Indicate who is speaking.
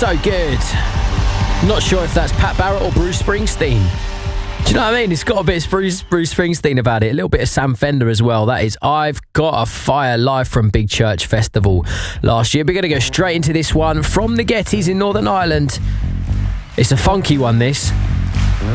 Speaker 1: So good. Not sure if that's Pat Barrett or Bruce Springsteen. Do you know what I mean? It's got a bit of Bruce Springsteen about it. A little bit of Sam Fender as well. That is I've Got a Fire, live from Big Church Festival last year. We're going to go straight into this one from the Gettys in Northern Ireland. It's a funky one, this.